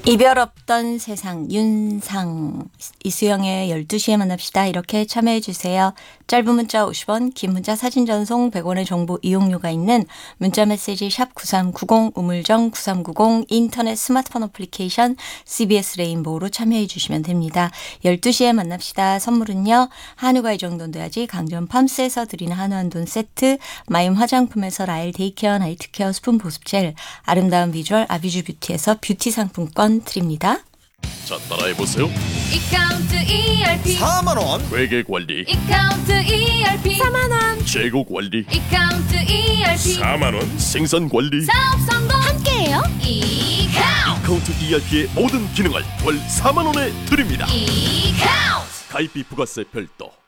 이별 없던 세상 윤상 이수영의 12시에 만납시다. 이렇게 참여해 주세요. 짧은 문자 50원, 긴 문자 사진 전송 100원의 정보 이용료가 있는 문자 메시지 샵 9390 우물정 9390 인터넷 스마트폰 어플리케이션 CBS 레인보우로 참여해 주시면 됩니다. 12시에 만납시다. 선물은요. 한우가 이 정도는 돼야지 강전 팜스에서 드리는 한우 한돈 세트, 마임 화장품에서 라엘 데이케어 나이트케어 스푼 보습젤, 아름다운 비주얼 아비주 뷰티에서 뷰티 상품권 드립니다. 자, 따라해보세요. 이카운트 ERP 4만원 회계관리, 이카운트 ERP 4만원 재고관리, 이카운트 ERP 4만원 생산관리. 사업 성공 함께해요. 이카운트 카운트 ERP의 모든 기능을 월 4만원에 드립니다. 이카운트 가입비 부가세 별도.